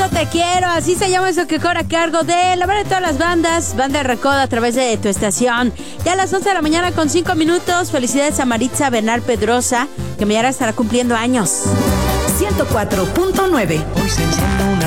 te quiero, así se llama eso que corre a cargo de la verdad de todas las bandas, Banda El Recodo a través de tu estación. Ya a las 11 de la mañana con 5 minutos, felicidades a Maritza Bernal Pedrosa, que mañana estará cumpliendo años. 104.9. Hoy se enciende una